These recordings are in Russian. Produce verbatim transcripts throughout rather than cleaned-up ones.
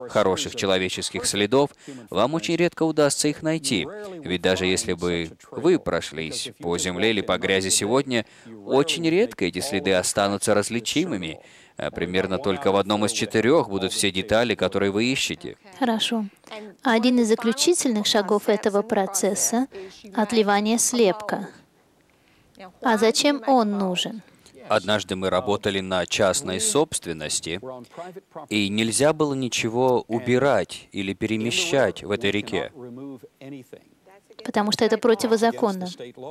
хороших человеческих следов, вам очень редко удастся их найти. Ведь даже если бы вы прошлись по земле или по грязи сегодня, очень редко эти следы останутся различимыми. А примерно только в одном из четырех будут все детали, которые вы ищете. Хорошо. Один из заключительных шагов этого процесса — отливание слепка. А зачем он нужен? Однажды мы работали на частной собственности, и нельзя было ничего убирать или перемещать в этой реке. Потому что это противозаконно.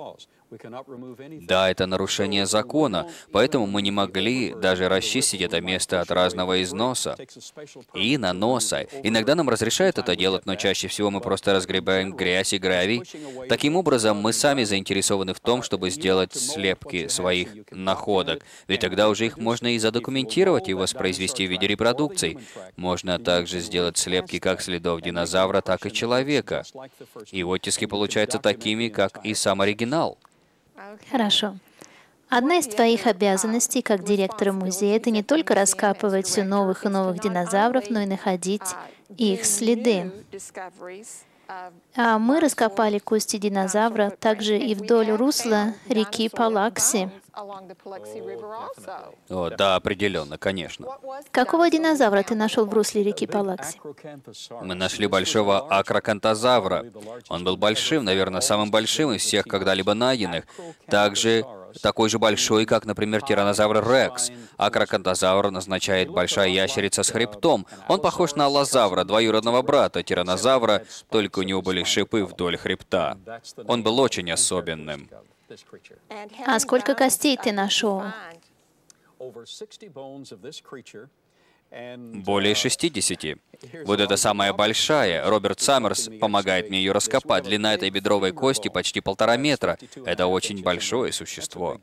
Да, это нарушение закона, поэтому мы не могли даже расчистить это место от разного износа и наноса. Иногда нам разрешают это делать, но чаще всего мы просто разгребаем грязь и гравий. Таким образом, мы сами заинтересованы в том, чтобы сделать слепки своих находок, ведь тогда уже их можно и задокументировать и воспроизвести в виде репродукций. Можно также сделать слепки как следов динозавра, так и человека. И оттиски получаются такими, как и сам оригинал. Хорошо. Одна из твоих обязанностей как директора музея — это не только раскапывать все новых и новых динозавров, но и находить их следы. А мы раскопали кости динозавра также и вдоль русла реки Палакси. О, да, определенно, конечно. Какого динозавра ты нашел в русле реки Палакси? Мы нашли большого акрокантозавра. Он был большим, наверное, самым большим из всех когда-либо найденных. Также такой же большой, как, например, тираннозавр Рекс. Акрокантозавр означает «большая ящерица с хребтом». Он похож на аллозавра, двоюродного брата тираннозавра, только у него были шипы вдоль хребта. Он был очень особенным. А сколько костей ты нашел? Более шестидесяти. Вот это самая большая. Роберт Саммерс помогает мне ее раскопать. Длина этой бедровой кости почти полтора метра. Это очень большое существо.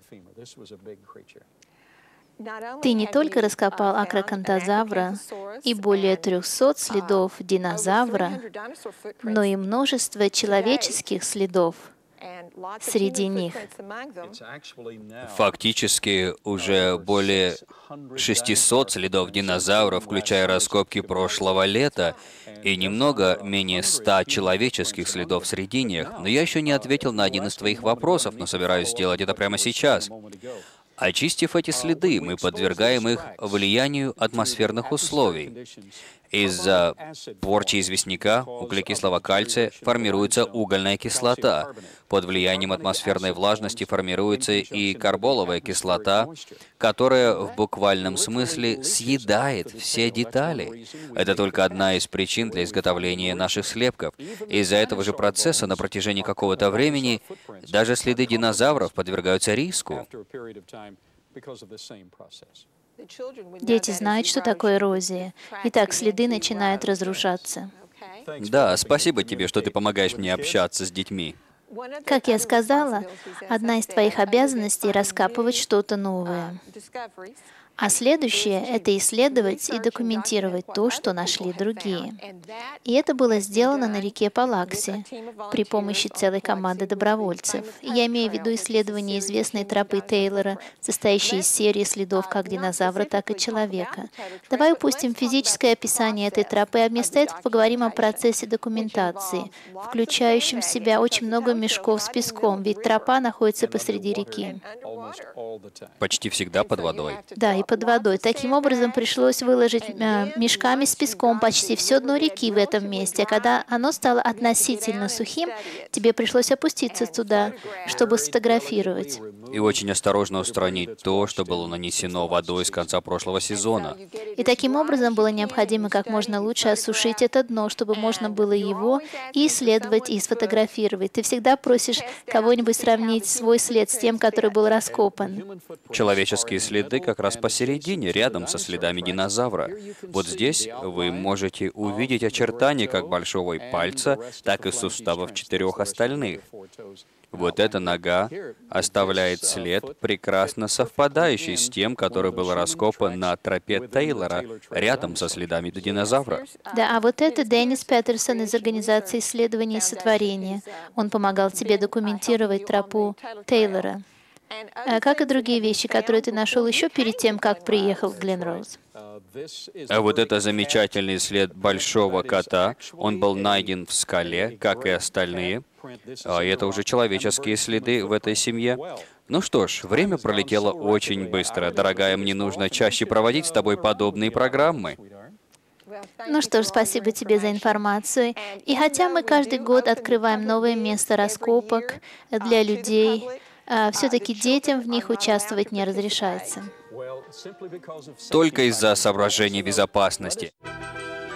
Ты не только раскопал акрокантозавра и более трехсот следов динозавра, но и множество человеческих следов среди них. Фактически уже более шестисот следов динозавров, включая раскопки прошлого лета, и немного менее ста человеческих следов среди них. Но я еще не ответил на один из твоих вопросов, но собираюсь сделать это прямо сейчас. Очистив эти следы, мы подвергаем их влиянию атмосферных условий. Из-за порчи известняка, углекислого кальция, формируется угольная кислота. Под влиянием атмосферной влажности формируется и карболовая кислота, которая в буквальном смысле съедает все детали. Это только одна из причин для изготовления наших слепков. Из-за этого же процесса на протяжении какого-то времени даже следы динозавров подвергаются риску. Дети знают, что такое эрозия. Итак, следы начинают разрушаться. Да, спасибо тебе, что ты помогаешь мне общаться с детьми. Как я сказала, одна из твоих обязанностей — раскапывать что-то новое. А следующее — это исследовать и документировать то, что нашли другие. И это было сделано на реке Палакси при помощи целой команды добровольцев. Я имею в виду исследование известной тропы Тейлора, состоящей из серии следов как динозавра, так и человека. Давай упустим физическое описание этой тропы, а вместо этого поговорим о процессе документации, включающем в себя очень много мешков с песком, ведь тропа находится посреди реки. Почти всегда под водой. Да, и под водой. Таким образом, пришлось выложить э, мешками с песком почти все дно реки в этом месте. А когда оно стало относительно сухим, тебе пришлось опуститься туда, чтобы сфотографировать. И очень осторожно устранить то, что было нанесено водой с конца прошлого сезона. И таким образом было необходимо как можно лучше осушить это дно, чтобы можно было его и исследовать, и сфотографировать. Ты всегда просишь кого-нибудь сравнить свой след с тем, который был раскопан. Человеческие следы как раз посередине, рядом со следами динозавра. Вот здесь вы можете увидеть очертания как большого пальца, так и суставов четырех остальных. Вот эта нога оставляет след, прекрасно совпадающий с тем, который был раскопан на тропе Тейлора, рядом со следами динозавра. Да, а вот это Деннис Петерсон из Организации исследований сотворения. Он помогал тебе документировать тропу Тейлора. А как и другие вещи, которые ты нашел еще перед тем, как приехал в Гленроуз. А вот это замечательный след большого кота. Он был найден в скале, как и остальные. А это уже человеческие следы в этой семье. Ну что ж, время пролетело очень быстро. Дорогая, мне нужно чаще проводить с тобой подобные программы. Ну что ж, спасибо тебе за информацию. И хотя мы каждый год открываем новое место раскопок для людей, все-таки детям в них участвовать не разрешается. Только из-за соображений безопасности.